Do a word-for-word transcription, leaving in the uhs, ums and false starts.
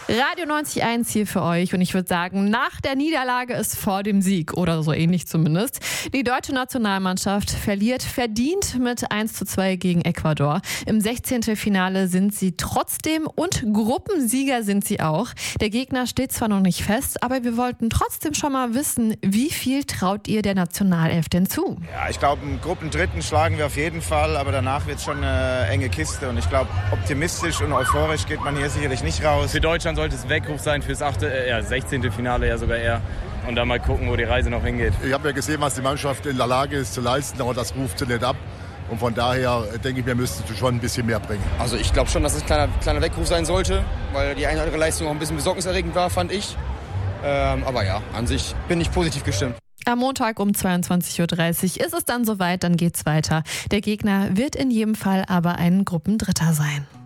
Radio neunzig Komma eins hier für euch und ich würde sagen, nach der Niederlage ist vor dem Sieg oder so ähnlich zumindest. Die deutsche Nationalmannschaft verliert verdient mit eins zu zwei gegen Ecuador. Im Sechzehntelfinale sind sie trotzdem und Gruppensieger sind sie auch. Der Gegner steht zwar noch nicht fest, aber wir wollten trotzdem schon mal wissen, wie viel traut ihr der Nationalelf denn zu? Ja, ich glaube, einen Gruppendritten schlagen wir auf jeden Fall, aber danach wird es schon eine enge Kiste und ich glaube, optimistisch und euphorisch geht man hier sicherlich nicht raus. Für Deutschland sollte es Weckruf sein fürs achte, äh, ja, sechzehnte Finale ja sogar eher. Und dann mal gucken, wo die Reise noch hingeht. Ich habe ja gesehen, was die Mannschaft in der Lage ist zu leisten, aber das ruft sie nicht ab. Und von daher denke ich, wir müssten schon ein bisschen mehr bringen. Also ich glaube schon, dass es ein kleiner, kleiner Weckruf sein sollte, weil die eine oder andere Leistung auch ein bisschen besorgniserregend war, fand ich. Ähm, aber ja, an sich bin ich positiv gestimmt. Am Montag um zweiundzwanzig Uhr dreißig ist es dann soweit, dann geht's weiter. Der Gegner wird in jedem Fall aber ein Gruppendritter sein.